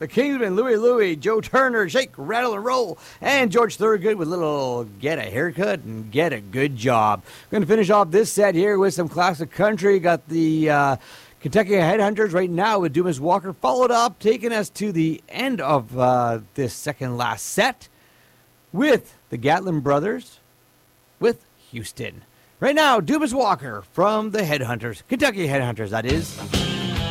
the Kingsmen, Louie, Joe Turner, Shake, Rattle, and Roll, and George Thorogood with little Get a Haircut and Get a Good Job. Going to finish off this set here with some classic country. Got the Kentucky Headhunters right now with Dumas Walker, followed up, taking us to the end of this second last set with the Gatlin Brothers with Houston. Right now, Dumas Walker from the Headhunters, Kentucky Headhunters, that is.